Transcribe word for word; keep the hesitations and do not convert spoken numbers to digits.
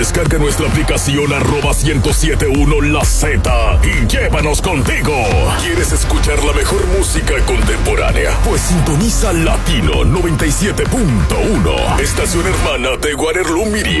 Descarga nuestra aplicación arroba ciento siete punto uno La Z y llévanos contigo. ¿Quieres escuchar la mejor música contemporánea? Pues sintoniza Latino noventa y siete punto uno, estación hermana de Guarerlo Miri.